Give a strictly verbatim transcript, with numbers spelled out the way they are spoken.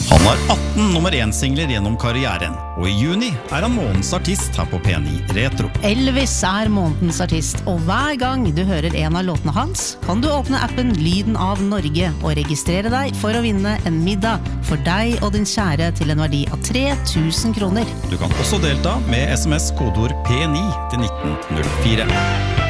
Han har atten nummer én-singler gjennom karrieren, og i juni er han månedens artist her på P ni Retro. Elvis er månedens artist, og hver gang du hører en av låtene hans, kan du åpne appen Lyden av Norge og registrere deg for å vinne en middag for deg og din kjære til en verdi av tre tusen kroner. Du kan også delta med sms-kodeord P ni til nitten null fire.